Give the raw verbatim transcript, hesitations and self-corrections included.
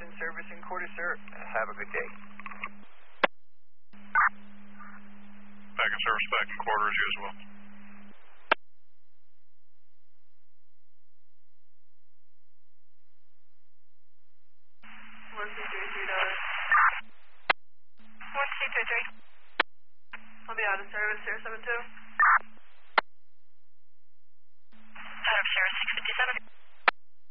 in service in quarter, sir. Have a good day. Back in service, back in quarters, you as well. one two three three dollars. one two three three. I'll be out of service here, seven two.